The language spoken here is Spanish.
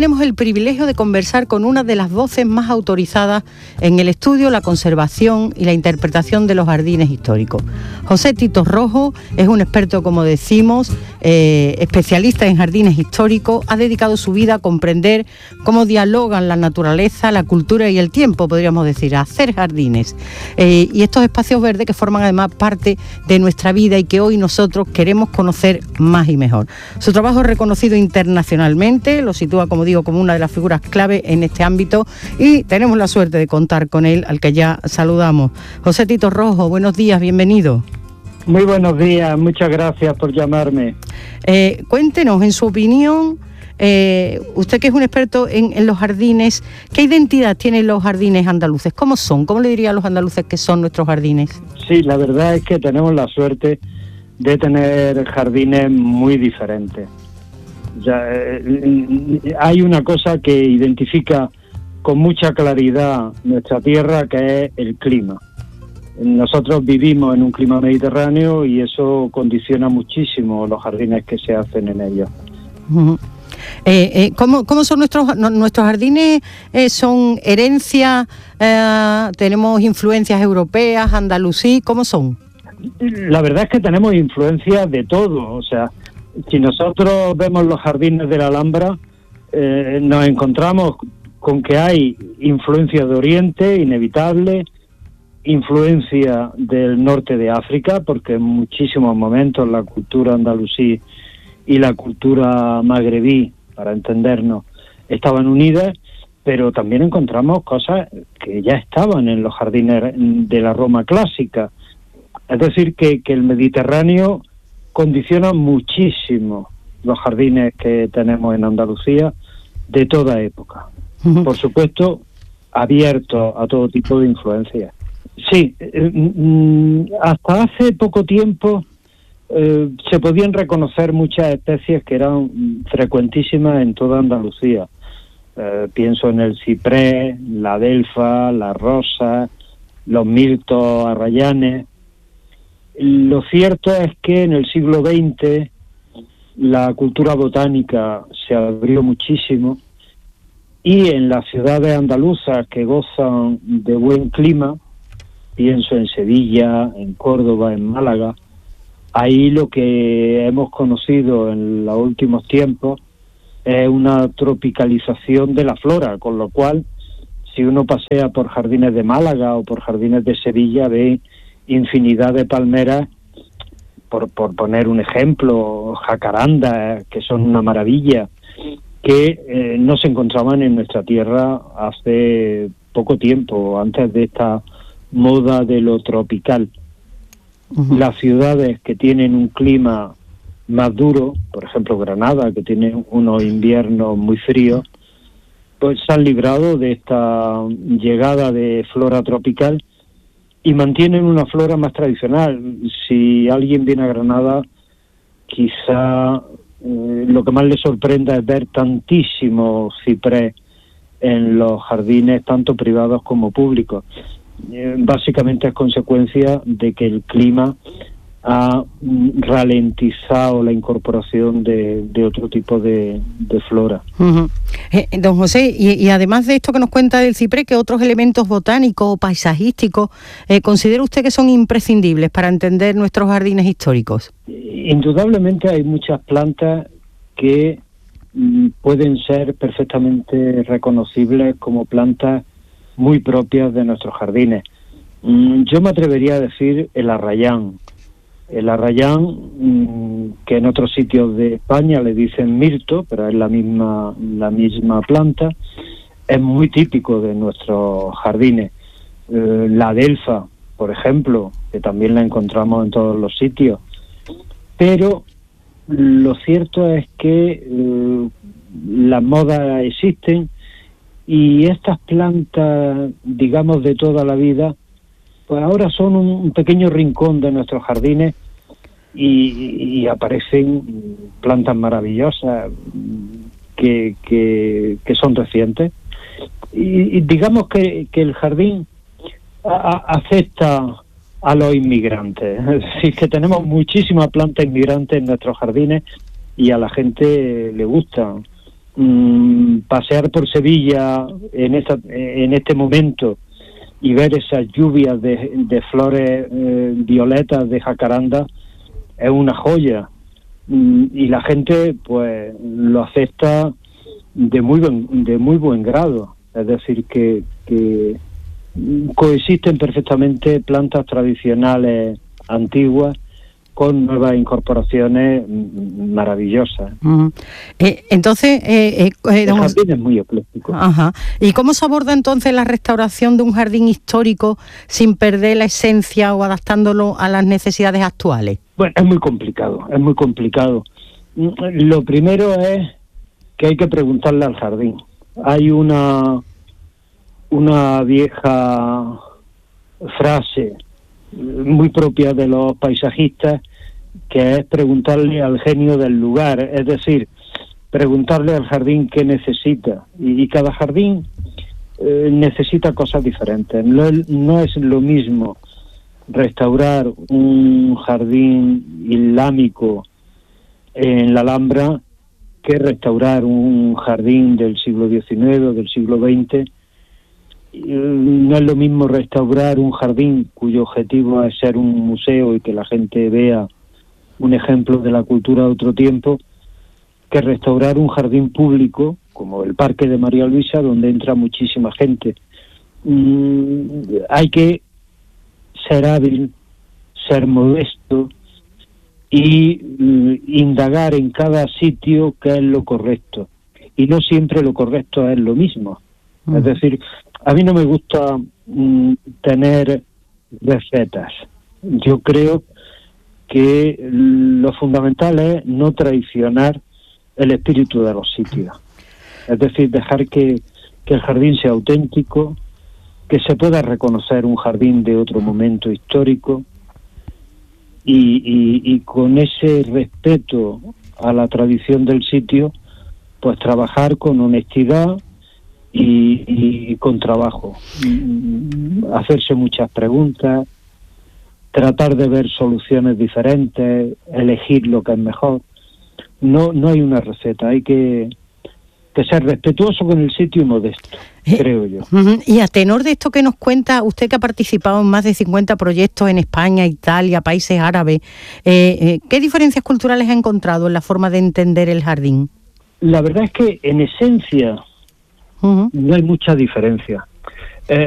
tenemos el privilegio de conversar con una de las voces más autorizadas en el estudio, la conservación y la interpretación de los jardines históricos. José Tito Rojo es un experto, como decimos, especialista en jardines históricos. Ha dedicado su vida a comprender cómo dialogan la naturaleza, la cultura y el tiempo, podríamos decir, a hacer jardines. Y estos espacios verdes que forman además parte de nuestra vida y que hoy nosotros queremos conocer más y mejor. Su trabajo es reconocido internacionalmente, lo sitúa, como digo, como una de las figuras clave en este ámbito y tenemos la suerte de contar con él, al que ya saludamos. José Tito Rojo, buenos días, bienvenido. Muy buenos días, muchas gracias por llamarme. Cuéntenos, en su opinión, usted que es un experto en los jardines, ¿qué identidad tienen los jardines andaluces? ¿Cómo son? ¿Cómo le diría a los andaluces que son nuestros jardines? Sí, la verdad es que tenemos la suerte de tener jardines muy diferentes. Ya, hay una cosa que identifica con mucha claridad nuestra tierra, que es el clima. Nosotros vivimos en un clima mediterráneo y eso condiciona muchísimo los jardines que se hacen en ellos. Uh-huh. ¿Cómo son nuestros jardines? ¿Son herencia? ¿Tenemos influencias europeas, andalusí? ¿Cómo son? La verdad es que tenemos influencias de todo. O sea, si nosotros vemos los jardines de la Alhambra, nos encontramos con que hay influencia de Oriente, inevitable, influencia del norte de África, porque en muchísimos momentos la cultura andalusí y la cultura magrebí, para entendernos, estaban unidas, pero también encontramos cosas que ya estaban en los jardines de la Roma clásica. Es decir, que el Mediterráneo condiciona muchísimo los jardines que tenemos en Andalucía de toda época. Uh-huh. Por supuesto, abiertos a todo tipo de influencias. Sí, hasta hace poco tiempo se podían reconocer muchas especies que eran frecuentísimas en toda Andalucía. Pienso en el ciprés, la adelfa, la rosa, los mirtos, arrayanes. Lo cierto es que en el siglo XX la cultura botánica se abrió muchísimo y en las ciudades andaluzas que gozan de buen clima, pienso en Sevilla, en Córdoba, en Málaga, ahí lo que hemos conocido en los últimos tiempos es una tropicalización de la flora, con lo cual si uno pasea por jardines de Málaga o por jardines de Sevilla ve infinidad de palmeras, por poner un ejemplo, jacarandas, que son una maravilla, que no se encontraban en nuestra tierra hace poco tiempo, antes de esta moda de lo tropical. Uh-huh. Las ciudades que tienen un clima más duro, por ejemplo Granada, que tiene unos inviernos muy fríos, pues se han librado de esta llegada de flora tropical y mantienen una flora más tradicional. Si alguien viene a Granada, quizá lo que más le sorprenda es ver tantísimo ciprés en los jardines, tanto privados como públicos. Básicamente es consecuencia de que el clima ha ralentizado la incorporación de otro tipo de flora. Uh-huh. Don José, y además de esto que nos cuenta del ciprés, ¿qué otros elementos botánicos o paisajísticos considera usted que son imprescindibles para entender nuestros jardines históricos? Indudablemente hay muchas plantas que pueden ser perfectamente reconocibles como plantas muy propias de nuestros jardines. Yo me atrevería a decir el arrayán. El arrayán, que en otros sitios de España le dicen mirto, pero es la misma planta, es muy típico de nuestros jardines. La adelfa, por ejemplo, que también la encontramos en todos los sitios. Pero lo cierto es que las modas existen y estas plantas, digamos, de toda la vida, pues ahora son un pequeño rincón de nuestros jardines y aparecen plantas maravillosas que son recientes. Y digamos que el jardín acepta a los inmigrantes. Es decir, que tenemos muchísimas plantas inmigrantes en nuestros jardines y a la gente le gustan. pasear por Sevilla en este momento y ver esas lluvias de flores violetas de jacaranda es una joya, y la gente pues lo acepta de muy buen grado. Es decir, que coexisten perfectamente plantas tradicionales antiguas con nuevas incorporaciones maravillosas. Entonces, el jardín es muy ecléctico. Ajá. ¿Y cómo se aborda entonces la restauración de un jardín histórico sin perder la esencia o adaptándolo a las necesidades actuales? Bueno, es muy complicado. Lo primero es que hay que preguntarle al jardín. Hay una vieja frase muy propia de los paisajistas, que es preguntarle al genio del lugar, es decir, preguntarle al jardín qué necesita, y cada jardín necesita cosas diferentes. No es lo mismo restaurar un jardín islámico en la Alhambra que restaurar un jardín del siglo XIX o del siglo XX. No es lo mismo restaurar un jardín cuyo objetivo es ser un museo y que la gente vea un ejemplo de la cultura de otro tiempo, que restaurar un jardín público como el Parque de María Luisa, donde entra muchísima gente. Hay que ser hábil, ser modesto y indagar en cada sitio qué es lo correcto. Y no siempre lo correcto es lo mismo. Es decir, a mí no me gusta tener recetas. Yo creo que lo fundamental es no traicionar el espíritu de los sitios. Es decir, dejar que el jardín sea auténtico, que se pueda reconocer un jardín de otro momento histórico, y con ese respeto a la tradición del sitio, pues trabajar con honestidad y con trabajo. Hacerse muchas preguntas, tratar de ver soluciones diferentes, elegir lo que es mejor. No hay una receta, hay que ser respetuoso con el sitio y modesto, creo yo. Y a tenor de esto que nos cuenta, usted que ha participado en más de 50 proyectos en España, Italia, países árabes, ¿qué diferencias culturales ha encontrado en la forma de entender el jardín? La verdad es que en esencia no hay mucha diferencia.